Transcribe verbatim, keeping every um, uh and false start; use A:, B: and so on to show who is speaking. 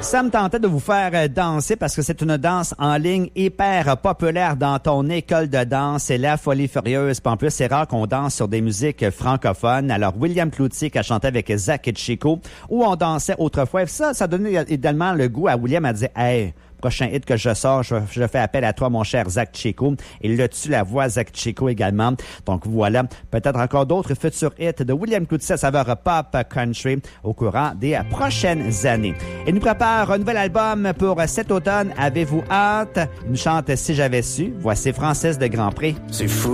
A: Ça me tentait de vous faire danser parce que c'est une danse en ligne hyper populaire dans ton école de danse. C'est la folie furieuse. Puis en plus, c'est rare qu'on danse sur des musiques francophones. Alors, William Cloutier qui a chanté avec Zach Chico, où on dansait autrefois. Et ça, ça donnait également le goût à William à dire « Hey, prochain hit que je sors, je, je fais appel à toi, mon cher Zach Chico. » Et là, tu la voix Zach Chico également. Donc voilà, peut-être encore d'autres futurs hits de William Cloutier à saveur pop country au courant des prochaines années. Il nous prépare un nouvel album pour cet automne. Avez-vous hâte? Il nous chante Si j'avais su. Voici Francis de Grandpré.
B: C'est fou.